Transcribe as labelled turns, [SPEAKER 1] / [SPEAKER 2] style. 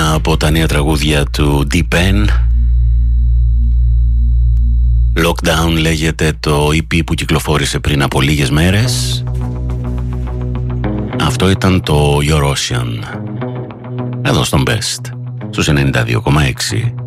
[SPEAKER 1] Ένα από τα νέα τραγούδια του D-Pen. Lockdown λέγεται το EP που κυκλοφόρησε πριν από λίγες μέρες. Αυτό ήταν το Your Ocean, εδώ στον Best, στους 92,6.